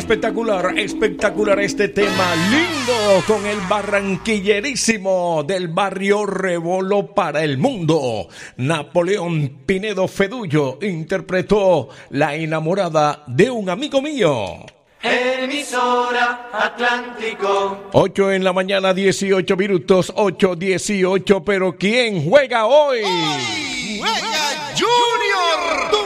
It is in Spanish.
espectacular, espectacular este tema lindo con el barranquillerísimo del barrio Rebolo para el mundo. Napoleón Pinedo Fedullo interpretó La enamorada de un amigo mío. Emisora Atlántico. 8 en la mañana, 18 minutos, 8:18. Pero ¿quién juega hoy? Hoy juega Junior.